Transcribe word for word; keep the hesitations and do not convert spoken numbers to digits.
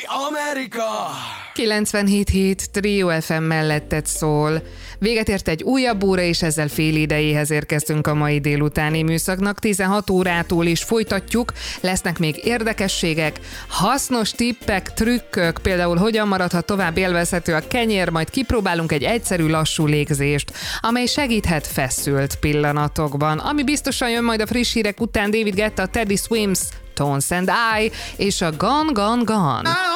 Amerika! kilencvenhét hét Trio ef em melletted szól. Véget ért egy újabb óra, és ezzel fél idejéhez érkeztünk a mai délutáni műszaknak. tizenhat órától is folytatjuk, lesznek még érdekességek, hasznos tippek, trükkök, például hogyan maradhat tovább élvezhető a kenyér, majd kipróbálunk egy egyszerű lassú légzést, amely segíthet feszült pillanatokban. Ami biztosan jön majd a friss hírek után, David Guetta, Teddy Swims, Tones and I és a Gone Gone Gone.